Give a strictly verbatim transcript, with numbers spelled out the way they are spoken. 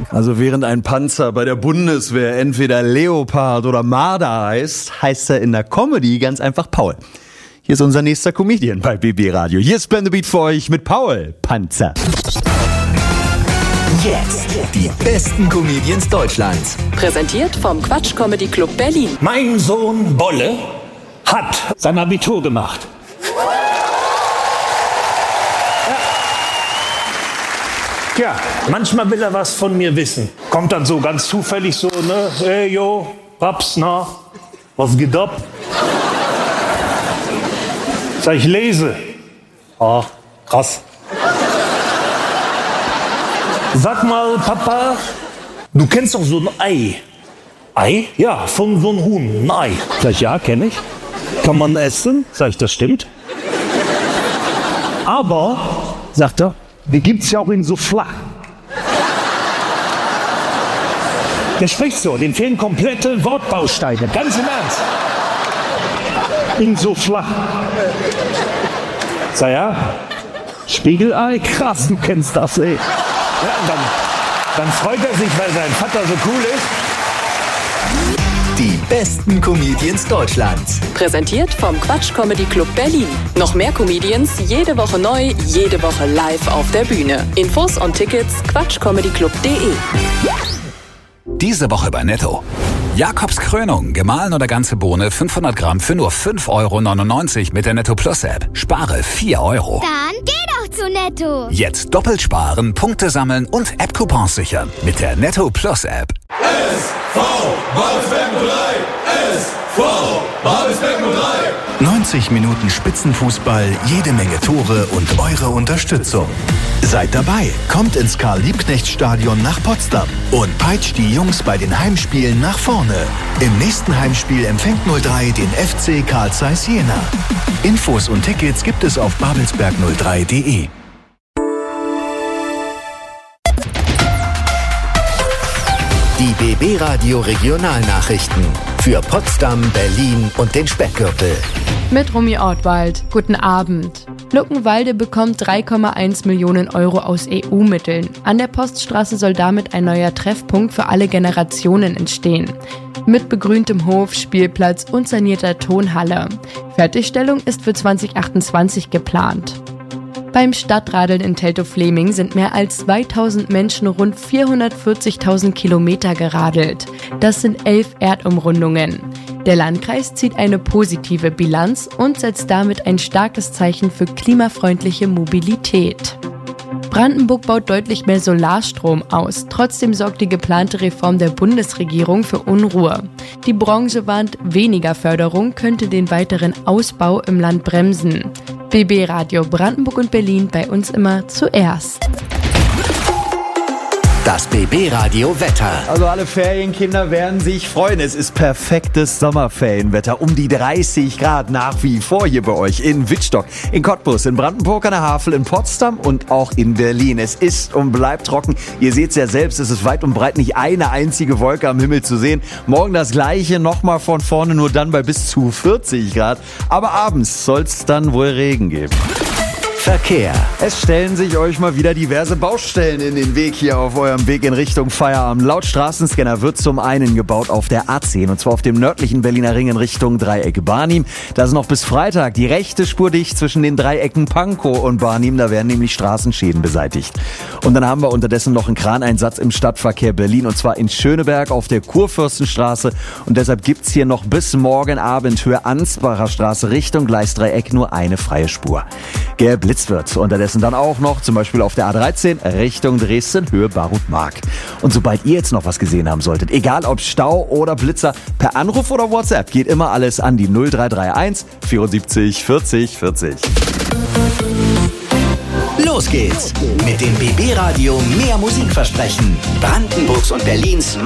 Also während ein Panzer bei der Bundeswehr entweder Leopard oder Marder heißt, heißt er in der Comedy ganz einfach Paul. Hier ist unser nächster Comedian bei B B Radio. Hier ist Blend the Beat für euch mit Paul Panzer. Jetzt die besten Comedians Deutschlands. Präsentiert vom Quatsch Comedy Club Berlin. Mein Sohn Bolle hat sein Abitur gemacht. Ja. ja, manchmal will er was von mir wissen. Kommt dann so ganz zufällig so, ne? Hey, yo, Paps, na, was geht ab? Sag ich, lese. Ah, krass. Sag mal, Papa, du kennst doch so ein Ei. Ei? Ja, von so einem Huhn, ein Ei. Sag ich, ja, kenne ich. Kann man essen? Sag ich, das stimmt. Aber, sagt er, die gibt's ja auch in so flach. Der spricht so, dem fehlen komplette Wortbausteine, ganz im Ernst. In so flach. Sag ja, Spiegelei, krass, du kennst das, ey. Ja, dann, dann freut er sich, weil sein Vater so cool ist. Die besten Comedians Deutschlands. Präsentiert vom Quatsch Comedy Club Berlin. Noch mehr Comedians, jede Woche neu, jede Woche live auf der Bühne. Infos und Tickets quatschcomedyclub punkt de. Diese Woche bei Netto. Jakobs Krönung, gemahlen oder ganze Bohne, fünfhundert Gramm für nur fünf Euro neunundneunzig mit der Netto Plus App. Spare vier Euro. Dann geh doch zu Netto. Jetzt doppelt sparen, Punkte sammeln und App-Coupons sichern mit der Netto Plus App. S V Babelsberg null drei! S V Babelsberg null drei! neunzig Minuten Spitzenfußball, jede Menge Tore und eure Unterstützung. Seid dabei, kommt ins Karl-Liebknecht-Stadion nach Potsdam und peitscht die Jungs bei den Heimspielen nach vorne. Im nächsten Heimspiel empfängt null drei den F C Carl Zeiss Jena. Infos und Tickets gibt es auf babelsberg null drei punkt de. Die B B Radio Regionalnachrichten für Potsdam, Berlin und den Speckgürtel. Mit Romy Ortwald. Guten Abend. Luckenwalde bekommt drei Komma eins Millionen Euro aus E U-Mitteln. An der Poststraße soll damit ein neuer Treffpunkt für alle Generationen entstehen. Mit begrüntem Hof, Spielplatz und sanierter Tonhalle. Fertigstellung ist für zwanzig achtundzwanzig geplant. Beim Stadtradeln in Teltow-Fleming sind mehr als zweitausend Menschen rund vierhundertvierzigtausend Kilometer geradelt. Das sind elf Erdumrundungen. Der Landkreis zieht eine positive Bilanz und setzt damit ein starkes Zeichen für klimafreundliche Mobilität. Brandenburg baut deutlich mehr Solarstrom aus. Trotzdem sorgt die geplante Reform der Bundesregierung für Unruhe. Die Branche warnt, weniger Förderung könnte den weiteren Ausbau im Land bremsen. B B Radio Brandenburg und Berlin, bei uns immer zuerst. Das B B Radio Wetter. Also alle Ferienkinder werden sich freuen. Es ist perfektes Sommerferienwetter. Um die dreißig Grad nach wie vor hier bei euch in Wittstock, in Cottbus, in Brandenburg an der Havel, in Potsdam und auch in Berlin. Es ist und bleibt trocken. Ihr seht es ja selbst, es ist weit und breit nicht eine einzige Wolke am Himmel zu sehen. Morgen das gleiche, nochmal von vorne, nur dann bei bis zu vierzig Grad. Aber abends soll es dann wohl Regen geben. Verkehr. Es stellen sich euch mal wieder diverse Baustellen in den Weg hier auf eurem Weg in Richtung Feierabend. Laut Straßenscanner wird zum einen gebaut auf der A zehn und zwar auf dem nördlichen Berliner Ring in Richtung Dreieck Barnim. Da ist noch bis Freitag die rechte Spur dicht zwischen den Dreiecken Pankow und Barnim. Da werden nämlich Straßenschäden beseitigt. Und dann haben wir unterdessen noch einen Kraneinsatz im Stadtverkehr Berlin und zwar in Schöneberg auf der Kurfürstenstraße. Und deshalb gibt's hier noch bis morgen Abend Höhe Ansbacher Straße Richtung Gleisdreieck nur eine freie Spur. Geblitzt wird unterdessen dann auch noch, zum Beispiel auf der A dreizehn Richtung Dresden, Höhe Barut-Mark. Und sobald ihr jetzt noch was gesehen haben solltet, egal ob Stau oder Blitzer, per Anruf oder WhatsApp geht immer alles an die null drei drei eins vierundsiebzig vierzig vierzig. Los geht's mit dem B B Radio mehr Musikversprechen. Brandenburgs und Berlins